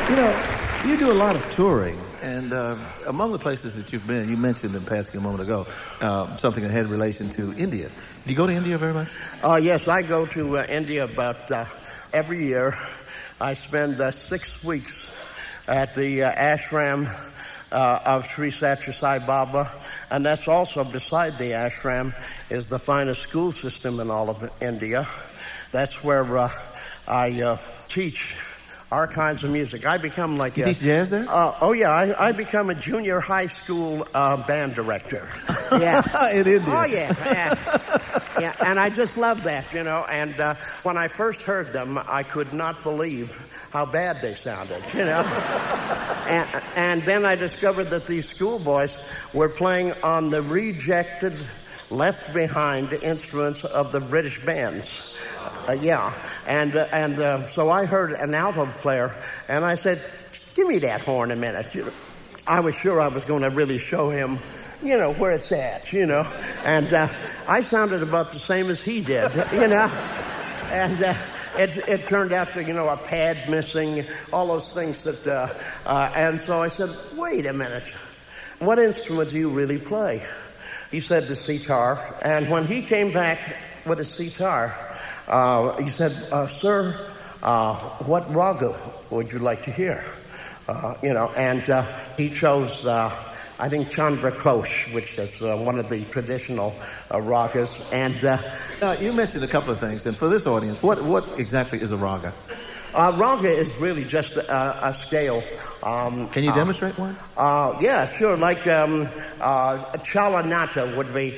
You know, you do a lot of touring, and among the places that you've been, you mentioned in passing a moment ago something that had relation to India. Do you go to India very much? Yes, I go to India about every year. I spend 6 weeks at the ashram of Sri Sathya Sai Baba, and that's also beside the ashram is the finest school system in all of India. That's where I teach our kinds of music. I become like you teach jazz there? I become a junior high school band director. Yeah, in India. Oh yeah, and I just love that, you know. And when I first heard them, I could not believe how bad they sounded, you know. and then I discovered that these schoolboys were playing on the rejected, left behind instruments of the British bands. So I heard an alto player, and I said, "Give me that horn a minute." You know, I was sure I was going to really show him, you know, where it's at, you know. And I sounded about the same as he did, you know. And it turned out to, you know, a pad missing, all those things that. And so I said, "Wait a minute, what instrument do you really play?" He said, "The sitar." And when he came back with a sitar, he said, "Sir, what raga would you like to hear?" You know, and he chose, I think, Chandra Ghosh, which is one of the traditional ragas. And you mentioned a couple of things, and for this audience, what exactly is a raga? Raga is really just a scale. Can you demonstrate one? Yeah, sure. Like Chalanata would be